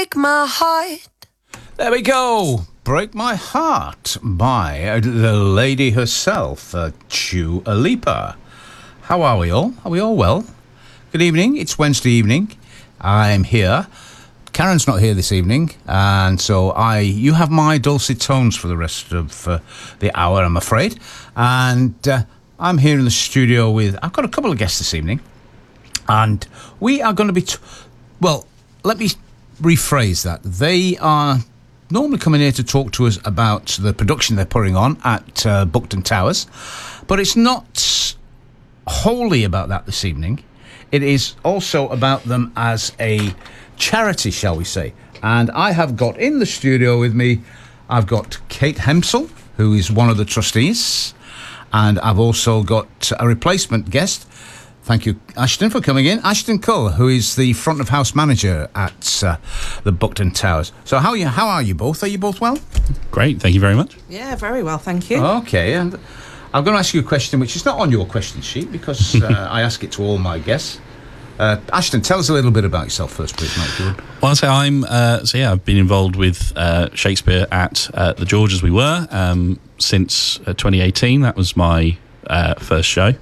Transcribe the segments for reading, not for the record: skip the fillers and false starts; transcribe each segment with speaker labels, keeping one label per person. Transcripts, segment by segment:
Speaker 1: Break my heart.
Speaker 2: There we go. Break My Heart by the lady herself, Dua Lipa. How are we all? Are we all well? Good evening. It's Wednesday evening. I'm here. Karen's not here this evening, and so you have my dulcet tones for the rest of the hour, I'm afraid. And I'm here in the studio I've got a couple of guests this evening, and we are going to be... well, let me rephrase that. They are normally coming here to talk to us about the production they're putting on at Buckton Towers, but it's not wholly about that this evening. It is also about them as a charity, shall we say. And I have got in the studio with me, I've got Kate Hempsel, who is one of the trustees, and I've also got a replacement guest. Thank you, Ashton, for coming in. Ashton Cull, who is the front of house manager at the Buckton Towers. So how are you both? Are you both well?
Speaker 3: Great, thank you very much.
Speaker 4: Yeah, very well, thank you.
Speaker 2: Okay, and I'm going to ask you a question which is not on your question sheet because I ask it to all my guests. Ashton, tell us a little bit about yourself first, please, mate, if you would.
Speaker 3: Well, I've been involved with Shakespeare at the George as we were since 2018. That was my first show.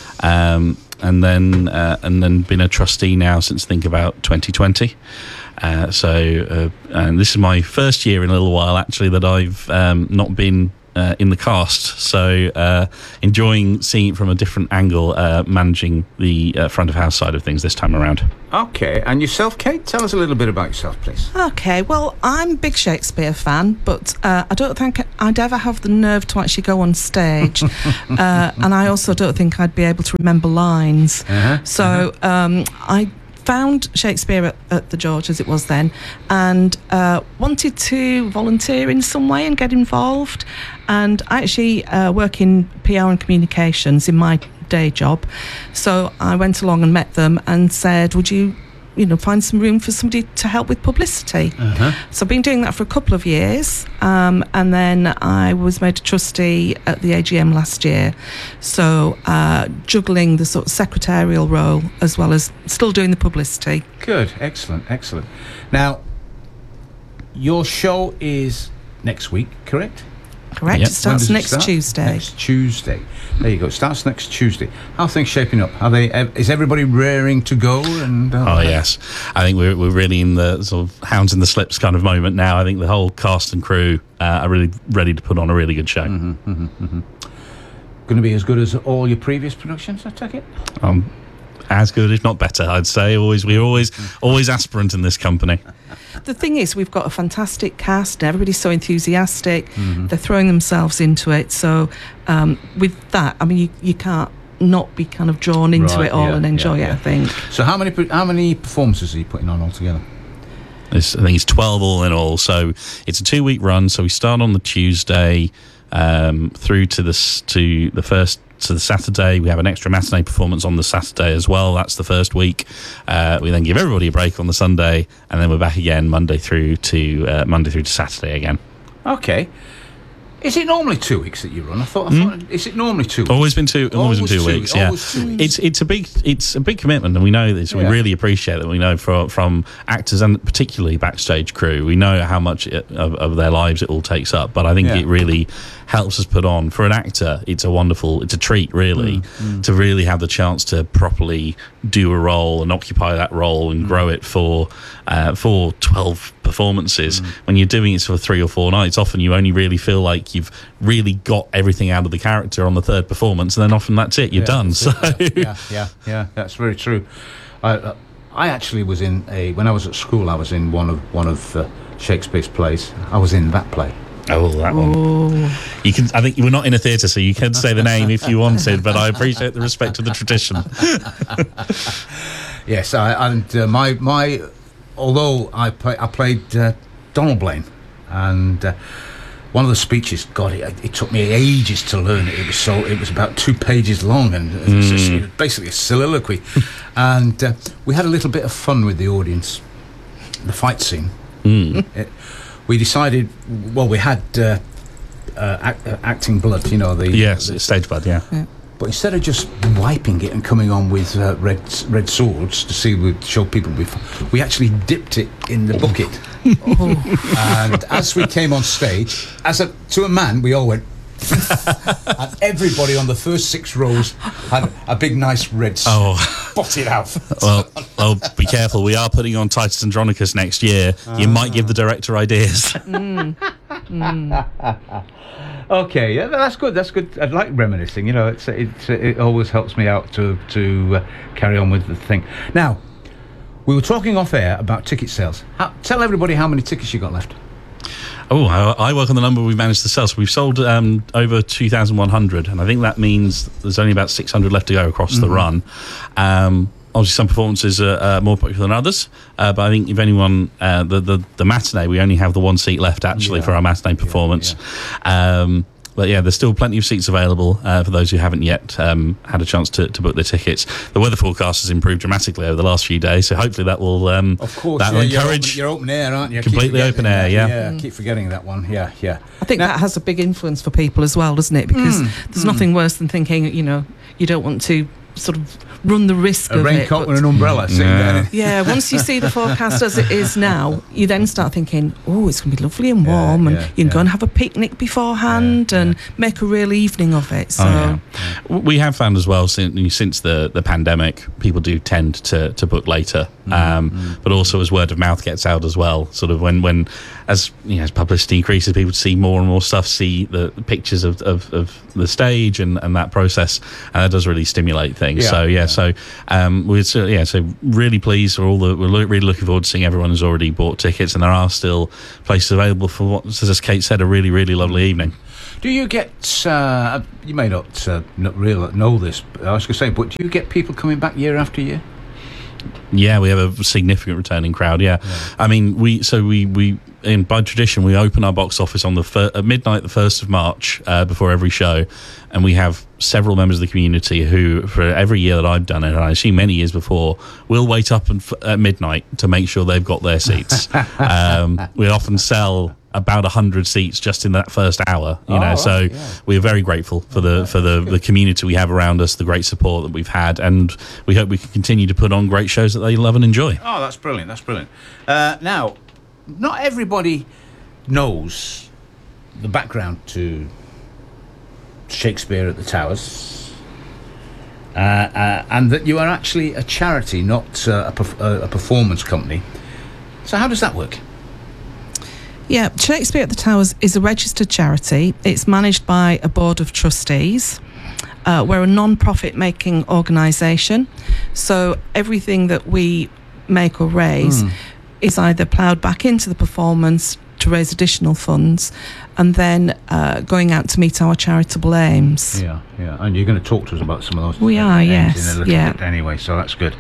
Speaker 3: And then been a trustee now since think about 2020. And this is my first year in a little while actually that I've not been in the cast, so enjoying seeing it from a different angle, managing the front of house side of things this time around.
Speaker 2: Okay, and yourself, Kate? Tell us a little bit about yourself, please.
Speaker 4: Okay, well, I'm a big Shakespeare fan, but I don't think I'd ever have the nerve to actually go on stage, and I also don't think I'd be able to remember lines. I found Shakespeare at the George as it was then, and wanted to volunteer in some way and get involved. And I actually work in PR and communications in my day job, so I went along and met them and said, would you find some room for somebody to help with publicity? So I've been doing that for a couple of years, and then I was made a trustee at the AGM last year, so juggling the sort of secretarial role as well as still doing the publicity.
Speaker 2: Good, excellent. Now, your show is next week, correct?
Speaker 4: Correct.
Speaker 3: Yep.
Speaker 4: It starts next Tuesday.
Speaker 2: Next Tuesday. There you go. It starts next Tuesday. How are things shaping up? Is everybody raring to go? And
Speaker 3: Yes, I think we're really in the sort of hounds in the slips kind of moment now. I think the whole cast and crew are really ready to put on a really good show.
Speaker 2: Going to be as good as all your previous productions, I take it?
Speaker 3: As good, if not better, I'd say. We're always aspirant in this company.
Speaker 4: The thing is, we've got a fantastic cast. Everybody's so enthusiastic. They're throwing themselves into it. So with that, I mean, you can't not be kind of drawn into it all and enjoy it, I think.
Speaker 2: So how many performances are you putting on altogether?
Speaker 3: I think it's 12 all in all. So it's a 2-week run. So we start on the Tuesday through to the Saturday. We have an extra matinee performance on the Saturday as well. That's the first week. We then give everybody a break on the Sunday, and then we're back again Monday through to Saturday again.
Speaker 2: Okay. Is it normally 2 weeks that you run? I thought. Is it normally 2 weeks?
Speaker 3: Always been 2 weeks. Yeah,
Speaker 2: 2 weeks.
Speaker 3: It's a big commitment, and we know this. We really appreciate that. We know from actors and particularly backstage crew. We know how much of their lives it all takes up. But I think it really helps us put on. For an actor, it's a treat really to really have the chance to properly do a role and occupy that role and grow it for 12 performances. When you're doing it for 3 or 4 nights, often you only really feel like you've really got everything out of the character on the third performance, and then often that's it, you're done. So
Speaker 2: yeah, that's very true. I actually was when I was at school, I was in one of Shakespeare's plays. I was in that play.
Speaker 3: Oh, that one. You can. I think you were not in a theatre, so you can say the name if you wanted. But I appreciate the respect of the tradition.
Speaker 2: Yes, although I played Donald Blaine, and one of the speeches, God, it took me ages to learn it. It was about 2 pages long, and it was basically a soliloquy. And we had a little bit of fun with the audience. The fight scene. We decided. Well, we had acting blood.
Speaker 3: Yes, stage blood. Yeah.
Speaker 2: But instead of just wiping it and coming on with red swords to show people before, we actually dipped it in the bucket. And as we came on stage, to a man, we all went. And everybody on the first 6 rows had a big, nice red spotted out.
Speaker 3: Well, be careful. We are putting on Titus Andronicus next year. You might give the director ideas.
Speaker 2: Okay, yeah, that's good. That's good. I like reminiscing. You know, it always helps me out to carry on with the thing. Now, we were talking off air about ticket sales. Tell everybody how many tickets you got left.
Speaker 3: Oh, I work on the number we've managed to sell. So we've sold over 2,100, and I think that means there's only about 600 left to go across the run. Obviously, some performances are more popular than others, but I think if anyone, the matinee, we only have the 1 seat left actually for our matinee performance. But yeah, there's still plenty of seats available for those who haven't yet had a chance to book their tickets. The weather forecast has improved dramatically over the last few days, so hopefully that will
Speaker 2: of course,
Speaker 3: that will encourage.
Speaker 2: You're open air, aren't you?
Speaker 3: Completely open air,
Speaker 2: yeah. Keep forgetting that one. Yeah.
Speaker 4: I think that has a big influence for people as well, doesn't it? Because there's nothing worse than thinking, you don't want to sort of run the risk of
Speaker 2: a raincoat and an umbrella.
Speaker 4: Yeah, once you see the forecast as it is now, you then start thinking, oh, it's going to be lovely and warm, and you can go and have a picnic beforehand and make a real evening of it. So
Speaker 3: we have found as well since the pandemic, people do tend to book later, but also as word of mouth gets out as well. Sort of when as publicity increases, people see more and more stuff, see the pictures of the stage and that process, and that does really stimulate things. So we're really pleased. We're really looking forward to seeing everyone who's already bought tickets, and there are still places available for what, as Kate said, a really, really lovely evening.
Speaker 2: Do you get? You may not really know this, but I was going to say, but do you get people coming back year after year?
Speaker 3: Yeah, we have a significant returning crowd. Yeah. I mean, we by tradition we open our box office on at midnight, the 1st of March, before every show, and we have several members of the community who, for every year that I've done it, and I assume many years before, will wait up at midnight to make sure they've got their seats. We often sell about 100 seats just in that first hour, we're very grateful for the community we have around us, the great support that we've had, and we hope we can continue to put on great shows that they love and enjoy.
Speaker 2: Oh, that's brilliant. Now, not everybody knows the background to Shakespeare at the Towers, and that you are actually a charity, not a performance company. So how does that work?
Speaker 4: Yeah, Shakespeare at the Towers is a registered charity. It's managed by a board of trustees. We're a non-profit making organisation, so everything that we make or raise is either ploughed back into the performance to raise additional funds, and then going out to meet our charitable aims.
Speaker 2: Yeah, and you're going to talk to us about some of those.
Speaker 4: We are, yes,
Speaker 2: in a little bit anyway, so that's good.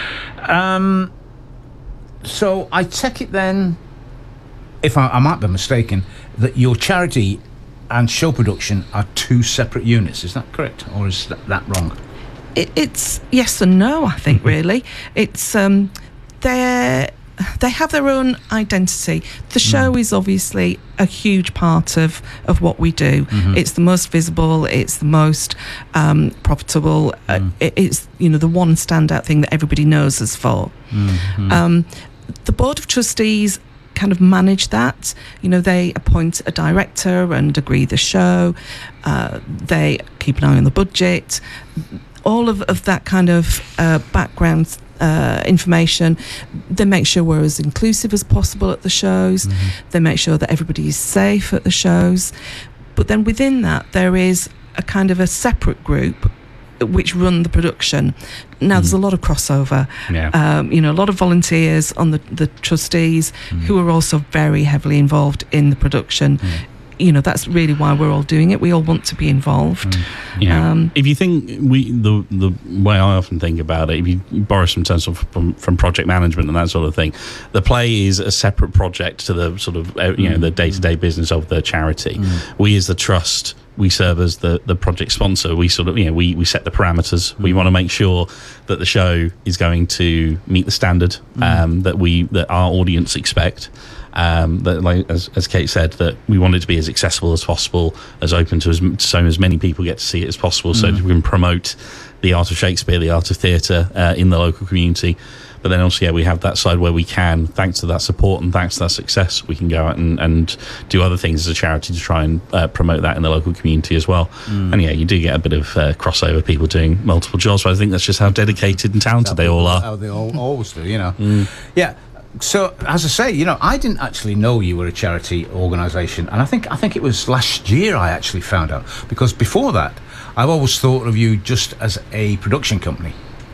Speaker 2: So I take it then, if I might be mistaken, that your charity and show production are 2 separate units. Is that correct, or is that wrong?
Speaker 4: It's yes and no, I think, really. It's they have their own identity. The show is obviously a huge part of what we do. It's the most visible, it's the most profitable, it's the one standout thing that everybody knows us for. The board of trustees kind of manage that. They appoint a director and agree the show. They keep an eye on the budget. All of that kind of background information. They make sure we're as inclusive as possible at the shows. They make sure that everybody is safe at the shows. But then within that, there is a kind of a separate group which run the production. Now there's a lot of crossover. A lot of volunteers on the trustees who are also very heavily involved in the production. That's really why we're all doing it. We all want to be involved.
Speaker 3: If you think the way I often think about it, if you borrow some terms from project management and that sort of thing, the play is a separate project to the sort of the day-to-day business of the charity. We as the trust we serve as the project sponsor. We sort of, we set the parameters. We want to make sure that the show is going to meet the standard that our audience expect. That, like as Kate said, that we want it to be as accessible as possible, as open to as many people get to see it as possible, so that we can promote the art of Shakespeare, the art of theatre in the local community. But then also, we have that side where we can, thanks to that support and thanks to that success, we can go out and do other things as a charity to try and promote that in the local community as well. And you do get a bit of crossover, people doing multiple jobs, but I think that's just how dedicated and talented they all are.
Speaker 2: How they always do, Yeah. So, as I say, I didn't actually know you were a charity organisation, and I think it was last year I actually found out, because before that, I've always thought of you just as a production company.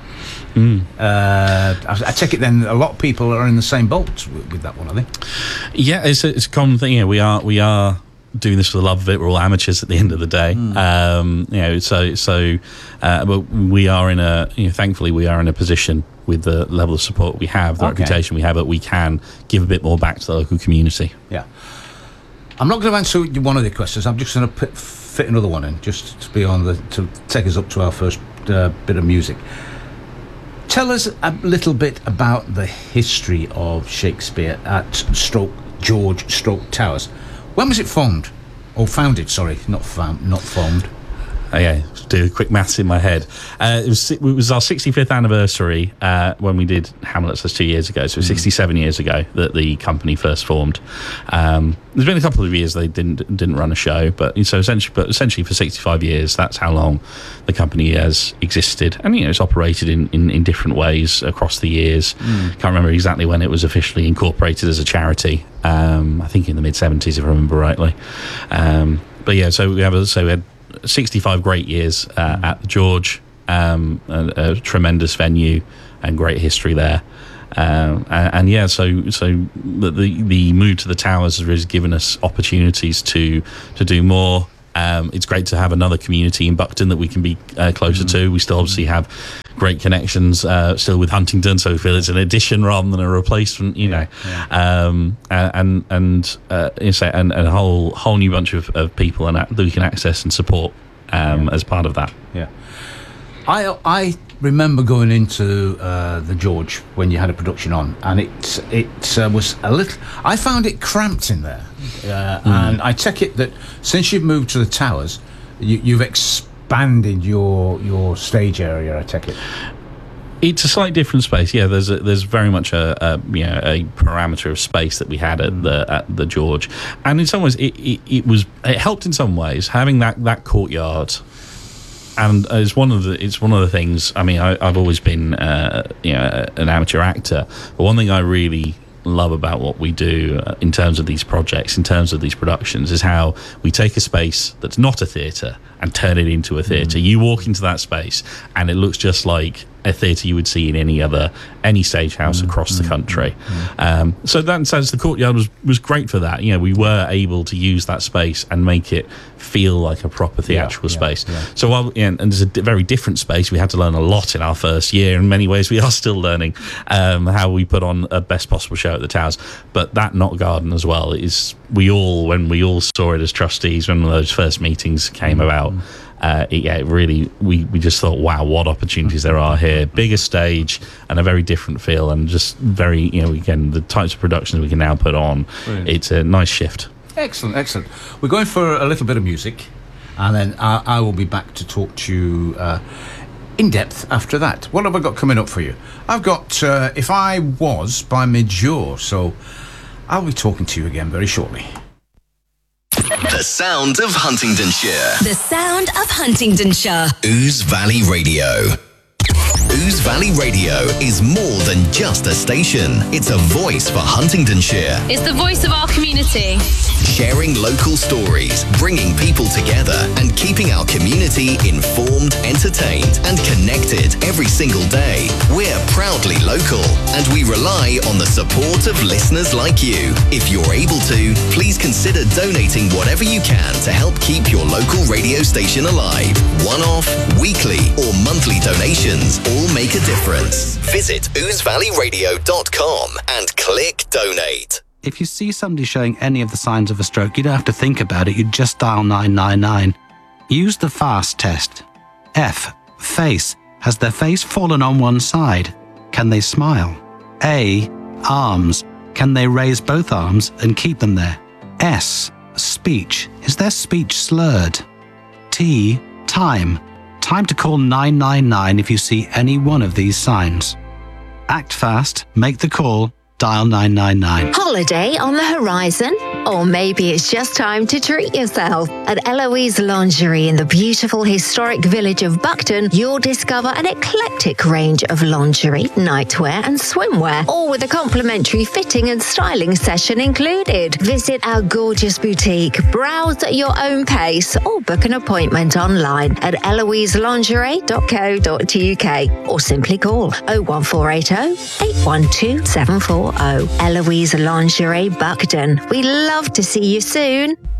Speaker 2: I take it then a lot of people are in the same boat with that one, I think. Yeah,
Speaker 3: it's a common thing. We are doing this for the love of it. We're all amateurs at the end of the day. But we are in a, thankfully we are in a position with the level of support we have, the reputation we have, that we can give a bit more back to the local community.
Speaker 2: Yeah. I'm not going to answer one of the questions. I'm just going to fit another one in, just to be to take us up to our first bit of music. Tell us a little bit about the history of Shakespeare at George Towers. When was it formed? Or founded, sorry, not formed.
Speaker 3: Do a quick maths in my head. It was our 65th anniversary when we did Hamlet, that's 2 years ago. So 67 years ago that the company first formed. There's been a couple of years they didn't run a show, but essentially for 65 years, that's how long the company has existed. And it's operated in different ways across the years. Can't remember exactly when it was officially incorporated as a charity. I think in the mid-70s, if I remember rightly. So we had 65 great years at the George, a tremendous venue and great history there. So the move to the Towers has really given us opportunities to do more. It's great to have another community in Buckton that we can be closer to. We still obviously have great connections still with Huntingdon, so we feel it's an addition rather than a replacement, and a whole new bunch of people that we can access and support as part of that. Yeah,
Speaker 2: I remember going into the George when you had a production on, and it was a little. I found it cramped in there, and I take it that since you've moved to the Towers, you've expanded your stage area. I take it.
Speaker 3: It's a slightly different space. Yeah, there's very much a parameter of space that we had at the George, and in some ways it helped in some ways having that courtyard. And it's one of the things. I mean, I've always been an amateur actor, but one thing I really love about what we do in terms of these projects, in terms of these productions, is how we take a space that's not a theatre and turn it into a theatre. You walk into that space and it looks just like a theatre you would see in any stage house across the country. So that sense, the courtyard was great for that. We were able to use that space and make it feel like a proper theatrical space. So while and it's a very different space, we had to learn a lot in our first year. In many ways, we are still learning how we put on a best possible show at the Towers. But that Knott Garden as well is when we all saw it as trustees when those first meetings came about. We just thought, wow, what opportunities there are here. Bigger stage and a very different feel, and just very, again, the types of productions we can now put on. Brilliant. It's a nice shift.
Speaker 2: Excellent. We're going for a little bit of music, and then I will be back to talk to you in depth after that. What have I got coming up for you? I've got If I Was by Midge-Ure, so I'll be talking to you again very shortly.
Speaker 1: The sound of Huntingdonshire.
Speaker 5: The sound of Huntingdonshire.
Speaker 1: Ouse Valley Radio. Ouse Valley Radio is more than just a station. It's a voice for Huntingdonshire.
Speaker 6: It's the voice of our community.
Speaker 1: Sharing local stories, bringing people together, and keeping our community informed, entertained, and connected every single day. We're proudly local, and we rely on the support of listeners like you. If you're able to, please consider donating whatever you can to help keep your local radio station alive. One-off, weekly, or monthly donations all make a difference. Visit ousevalleyradio.com and click donate.
Speaker 7: If you see somebody showing any of the signs of a stroke, you don't have to think about it. You just dial 999. Use the FAST test. F. Face. Has their face fallen on one side? Can they smile? A. Arms. Can they raise both arms and keep them there? S. Speech. Is their speech slurred? T. Time. Time to call 999 if you see any one of these signs. Act fast, make the call, dial 999.
Speaker 8: Holiday on the horizon? Or maybe it's just time to treat yourself. At Eloise Lingerie in the beautiful historic village of Buckton, you'll discover an eclectic range of lingerie, nightwear and swimwear, all with a complimentary fitting and styling session included. Visit our gorgeous boutique, browse at your own pace, or book an appointment online at eloiselingerie.co.uk or simply call 01480 812 740. Eloise Lingerie Buckton. We love to see you soon.